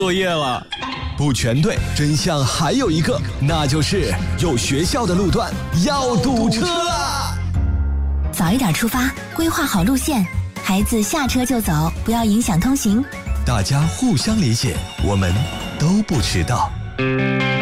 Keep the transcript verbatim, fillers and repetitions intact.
作业了。 不全对，真相还有一个，那就是有学校的路段要堵车了。 早一点出发，规划好路线，孩子下车就走，不要影响通行。 大家互相理解，我们都不迟到。